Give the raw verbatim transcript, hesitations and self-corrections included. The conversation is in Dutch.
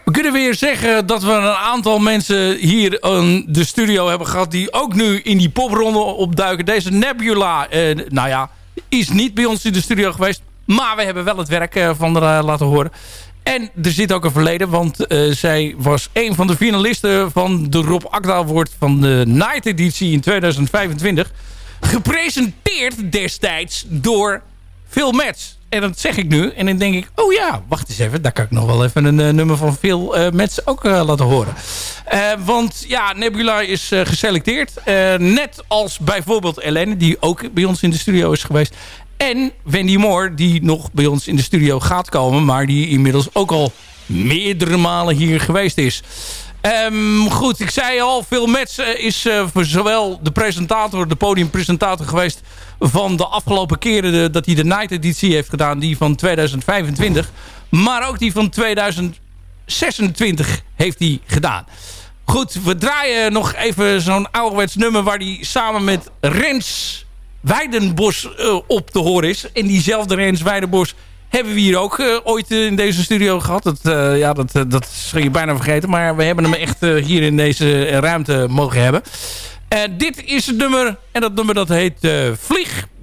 We kunnen weer zeggen dat we een aantal mensen hier in de studio hebben gehad... die ook nu in die popronde opduiken. Deze Nebula, eh, nou ja, is niet bij ons in de studio geweest... maar we hebben wel het werk eh, van haar uh, laten horen. En er zit ook een verleden, want uh, zij was een van de finalisten... van de Rob Akda Award van de Night Editie in tweeduizend vijfentwintig. Gepresenteerd destijds door Phil Metz. En dat zeg ik nu. En dan denk ik, oh ja, wacht eens even. Daar kan ik nog wel even een uh, nummer van Phil uh, Metz ook uh, laten horen. Uh, want ja, Nebula is uh, geselecteerd. Uh, net als bijvoorbeeld Helene, die ook bij ons in de studio is geweest. En Wendy Moore, die nog bij ons in de studio gaat komen... maar die inmiddels ook al meerdere malen hier geweest is. Um, goed, ik zei al, Phil Metz is uh, voor zowel de presentator, de podiumpresentator geweest... van de afgelopen keren de, dat hij de Night Editie heeft gedaan, die van tweeduizend vijfentwintig. Maar ook die van tweeduizend zesentwintig heeft hij gedaan. Goed, we draaien nog even zo'n ouderwets nummer... waar hij samen met Rens Weidenbos uh, op te horen is. En diezelfde Rens Weidenbos hebben we hier ook uh, ooit uh, in deze studio gehad. Dat, uh, ja, dat, uh, dat zou je bijna vergeten. Maar we hebben hem echt uh, hier in deze ruimte mogen hebben. Uh, dit is het nummer. En dat nummer dat heet uh, Vlieg.